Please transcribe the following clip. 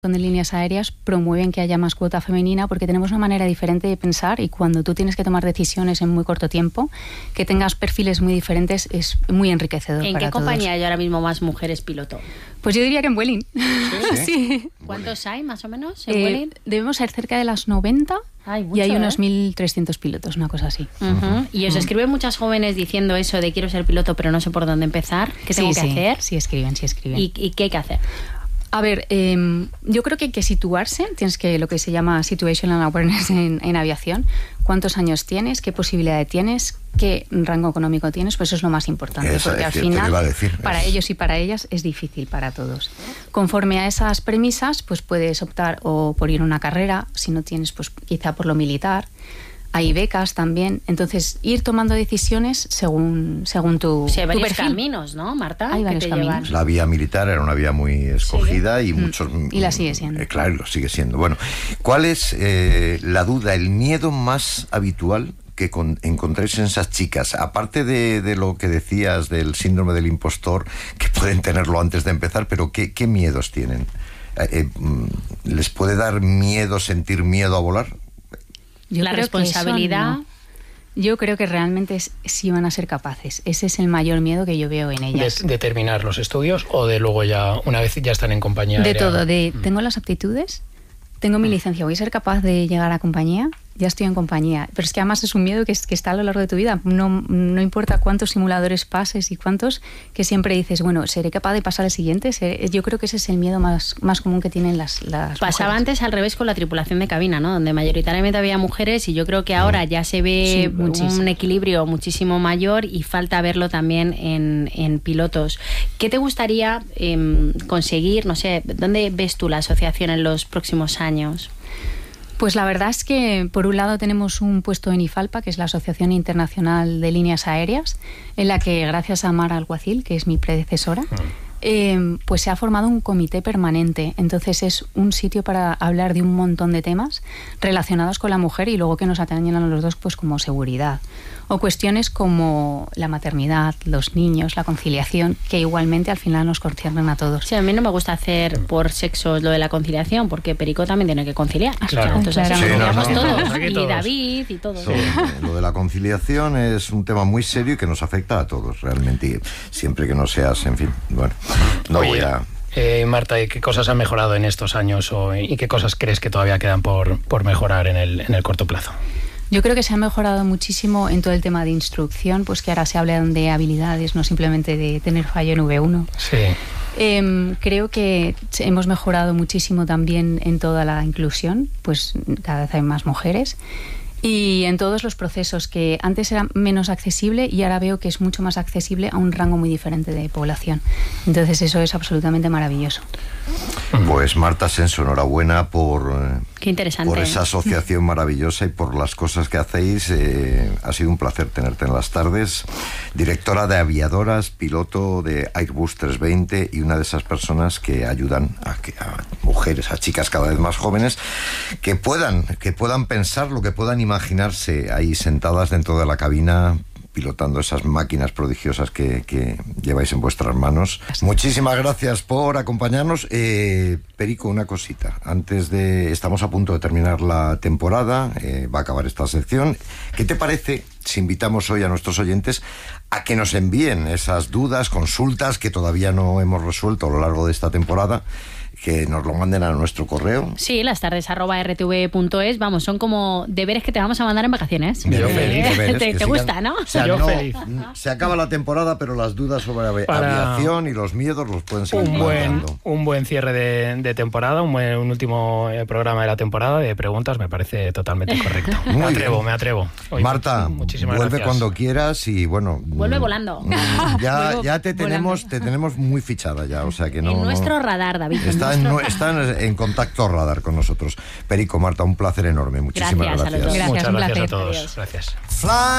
de líneas aéreas promueven que haya más cuota femenina porque tenemos una manera diferente de pensar y cuando tú tienes que tomar decisiones en muy corto tiempo, que tengas perfiles muy diferentes es muy enriquecedor. ¿En para qué todos. compañía hay ahora mismo más mujeres piloto? Pues yo diría que en Vueling. ¿Sí? Sí. ¿Cuántos hay más o menos en Vueling? Debemos ser cerca de las 90 Mucho, y hay unos 1.300 pilotos, una cosa así. Y os escriben muchas jóvenes diciendo eso de quiero ser piloto pero no sé por dónde empezar. ¿Qué tengo que hacer? Sí, escriben. ¿Y qué hay que hacer? A ver, yo creo que hay que situarse, tienes que lo que se llama situational awareness en aviación. ¿Cuántos años tienes? ¿Qué posibilidad tienes? ¿Qué rango económico tienes? Pues eso es lo más importante, porque al final para ellos y para ellas es difícil para todos. Conforme a esas premisas, pues puedes optar o por ir a una carrera, si no tienes, pues quizá por lo militar. Hay becas también, entonces ir tomando decisiones según tu hay varios perfil. Caminos, ¿no, Marta? Hay varios caminos. La vía militar era una vía muy escogida y muchos... Y la sigue siendo. Claro, lo sigue siendo. Bueno, ¿cuál es la duda, el miedo más habitual que encontréis en esas chicas? Aparte de lo que decías del síndrome del impostor, que pueden tenerlo antes de empezar, pero ¿qué miedos tienen? ¿Les puede dar miedo, sentir miedo a volar? La responsabilidad. Yo creo que realmente sí van a ser capaces. Ese es el mayor miedo que yo veo en ellas. ¿De terminar los estudios o de luego ya, una vez ya están en compañía aérea? De todo. Tengo las aptitudes, tengo mi licencia, voy a ser capaz de llegar a compañía, ya estoy en compañía. Pero es que además es un miedo que está a lo largo de tu vida. No importa cuántos simuladores pases y cuántos, que siempre dices, bueno, ¿seré capaz de pasar al siguiente? Yo creo que ese es el miedo más común que tienen las Pasaba mujeres. Antes al revés con la tripulación de cabina, ¿no? Donde mayoritariamente había mujeres y yo creo que ahora ya se ve un equilibrio muchísimo mayor y falta verlo también en pilotos. ¿Qué te gustaría conseguir? No sé, ¿dónde ves tú la asociación en los próximos años? Pues la verdad es que por un lado tenemos un puesto en IFALPA, que es la Asociación Internacional de Líneas Aéreas, en la que gracias a Mara Alguacil, que es mi predecesora, pues se ha formado un comité permanente. Entonces es un sitio para hablar de un montón de temas relacionados con la mujer y luego que nos atañen a los dos, pues como seguridad. O cuestiones como la maternidad, los niños, la conciliación, que igualmente al final nos conciernen a todos. Sí, a mí no me gusta hacer por sexos lo de la conciliación, porque Perico también tiene que conciliar. Claro. Entonces todos. Aquí Y todos. David y todos. Sí, lo de la conciliación es un tema muy serio y que nos afecta a todos realmente. Y siempre que no seas, en fin, bueno, no Oye, voy a... Marta, ¿y qué cosas han mejorado en estos años y qué cosas crees que todavía quedan por mejorar en el corto plazo? Yo creo que se ha mejorado muchísimo en todo el tema de instrucción, pues que ahora se habla de habilidades, no simplemente de tener fallo en V1. Sí. Creo que hemos mejorado muchísimo también en toda la inclusión, pues cada vez hay más mujeres. Y en todos los procesos, que antes era menos accesible y ahora veo que es mucho más accesible a un rango muy diferente de población. Entonces eso es absolutamente maravilloso. Pues Marta Senso, enhorabuena Qué interesante, por esa asociación maravillosa y por las cosas que hacéis. Ha sido un placer tenerte en las tardes. Directora de Aviadoras, piloto de Airbus 320 y una de esas personas que ayudan a mujeres, a chicas cada vez más jóvenes, que puedan pensar, que puedan imaginarse ahí sentadas dentro de la cabina pilotando esas máquinas prodigiosas que lleváis en vuestras manos. Muchísimas gracias por acompañarnos. Perico, una cosita. Estamos a punto de terminar la temporada, va a acabar esta sección. ¿Qué te parece si invitamos hoy a nuestros oyentes a que nos envíen esas dudas, consultas que todavía no hemos resuelto a lo largo de esta temporada? Que nos lo manden a nuestro correo. Sí, lastardes@rtv.es. Vamos, son como deberes que te vamos a mandar en vacaciones. Yo feliz. ¿Te gusta, no? O sea, Yo feliz. Se acaba la temporada, pero las dudas sobre aviación y los miedos los pueden seguir planteando. Un buen cierre de temporada, un último programa de la temporada de preguntas, me parece totalmente correcto. Me atrevo. Oye, Marta, muchísimas vuelve gracias. cuando quieras y bueno... Vuelve volando. Ya te tenemos muy fichada ya, o sea que no... En nuestro radar, David. Están en contacto radar con nosotros. Perico, Marta, un placer enorme. Muchísimas gracias. A los dos. Gracias, Muchas un gracias placer. a todos. Adiós. Gracias. Fly